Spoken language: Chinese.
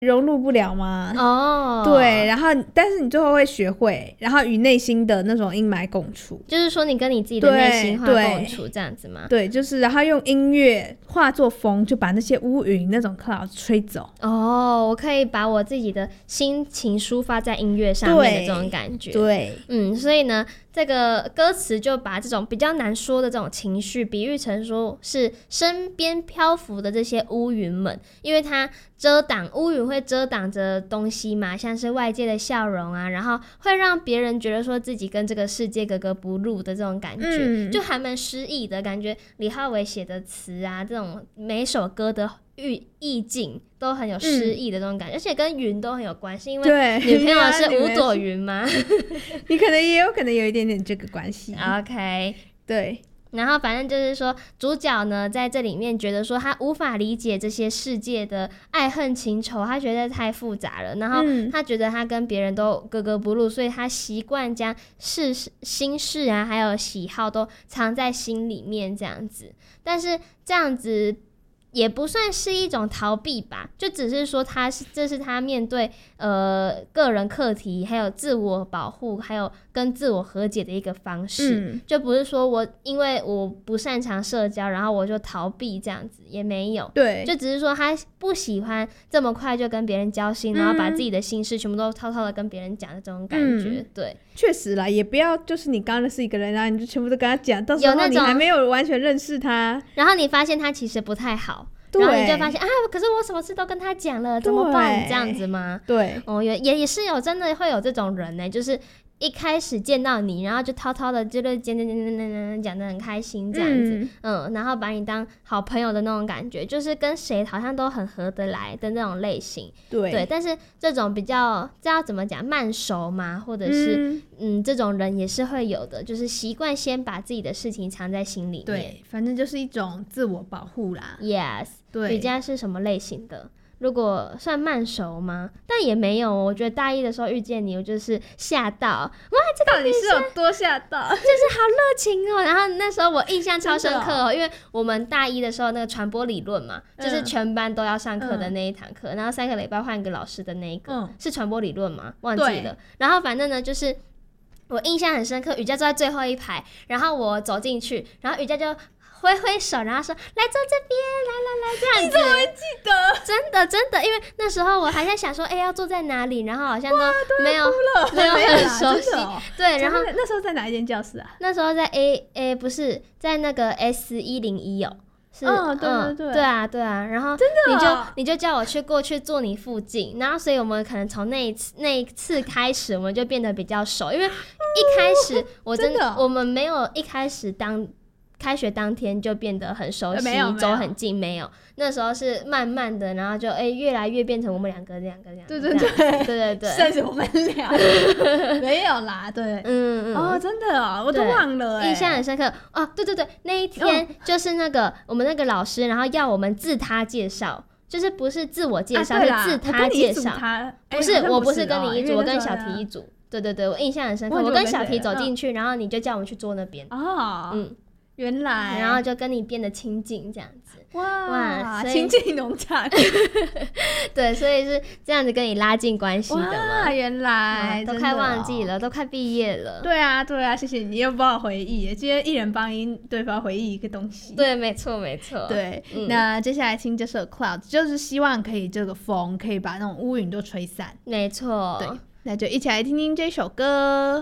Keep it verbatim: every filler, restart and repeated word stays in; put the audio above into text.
融入不了吗？ 哦， 对，然后但是你最后会学会，然后与内心的那种阴霾共处， 就是说你跟你自己的内心话共处这样子吗？ 对，就是然后用音乐化作风，就把那些乌云那种 cloud 吹走。 哦，我可以把我自己的心情抒发在音乐上面的这种感觉。 对， 嗯，所以呢，这个歌词就把这种比较难说的这种情绪比喻成说是身边漂浮的这些乌云们，因为它遮挡乌云会遮挡着东西嘛，像是外界的笑容啊，然后会让别人觉得说自己跟这个世界格格不入的这种感觉，嗯、就还蛮诗意的感觉。李浩伟写的词啊，这种每首歌的意境都很有诗意的这种感觉、嗯、而且跟云都很有关系，因为女朋友是五朵云嘛你可能也有可能有一点点这个关系。 OK， 对， 然后反正就是说主角呢在这里面觉得说他无法理解这些世界的爱恨情仇，他觉得太复杂了，然后他觉得他跟别人都格格不入、嗯、所以他习惯将事心事啊还有喜好都藏在心里面这样子，但是这样子也不算是一种逃避吧，就只是说他是这是他面对呃个人课题还有自我保护还有跟自我和解的一个方式、嗯、就不是说我因为我不擅长社交然后我就逃避这样子，也没有， 对， 就只是说他不喜欢这么快就跟别人交心、嗯、然后把自己的心事全部都滔滔的跟别人讲的这种感觉、嗯、对， 确实啦，也不要就是你刚认识一个人然后你就全部都跟他讲，到时候你还没有完全认识他， 然后你发现他其实不太好，然后你就发现啊，可是我什么事都跟他讲了，怎么办？这样子吗？ 对， 哦，也也是有真的会有这种人呢，就是一开始见到你，然后就滔滔的就讲讲讲讲讲讲得很开心这样子，嗯, 嗯，然后把你当好朋友的那种感觉，就是跟谁好像都很合得来的那种类型， 对对。但是这种比较这要怎么讲慢熟嘛，或者是 嗯, 嗯这种人也是会有的，就是习惯先把自己的事情藏在心里面， 对，反正就是一种自我保护啦。 Yes， 对， 比较是什么类型的？如果算慢熟吗？但也没有，我觉得大一的时候遇见你，我就是吓到，哇，这个女生到底是有多吓到？ 就是好热情哦。然后那时候我印象超深刻哦，哦因为我们大一的时候那个传播理论嘛、嗯，就是全班都要上课的那一堂课、嗯，然后三个礼拜换一个老师的那一个、嗯、是传播理论吗？忘记了。然后反正呢，就是我印象很深刻，雨佳坐在最后一排，然后我走进去，然后雨佳就挥挥手，然后说来坐这边，来来来，这样子。 你怎么会记得？ 真的真的，因为那时候我还在想说，哎、欸，要坐在哪里，然后好像都没有没有很熟悉、 哦。 对，然后那时候在哪一间教室啊？ 那时候在 A A 不是在那个 S 一零一哦。是， 哦，对对对， 嗯、对啊对啊，然后你就、哦、你就叫我去过去坐你附近，然后所以我们可能从那一次那一次开始，我们就变得比较熟，因为一开始我真的, 真的、哦、我们没有一开始当。开学当天就变得很熟悉，走很近，没有。那时候是慢慢的，然后就哎、欸、越来越变成我们两个两个两个， 对对对对对对， 甚至我们俩没有啦，对，嗯嗯，哦，真的哦，我都忘了、欸， 印象很深刻哦。对对对，那一天就是那个、哦、我们那个老师，然后要我们自他介绍。就是不是自我介绍、啊，是自他介绍。不是、欸，我不是跟你一组，我跟小提一组。对对对，我印象很深刻。我, 我跟小提走进去、嗯，然后你就叫我们去坐那边。 哦，嗯。原来， 然后就跟你变得亲近这样子， 哇哇，亲近农场， 对，所以是这样子跟你拉近关系的嘛。 哇，原来、 嗯、都快忘记了、哦，都快毕业了。 对啊，对啊，谢谢你又帮我回忆，今天一人帮对方回忆一个东西。 对，没错没错。 对、嗯，那接下来听这首 Cloud， 就是希望可以这个风可以把那种乌云都吹散。 没错。 对，那就一起来听听这首歌。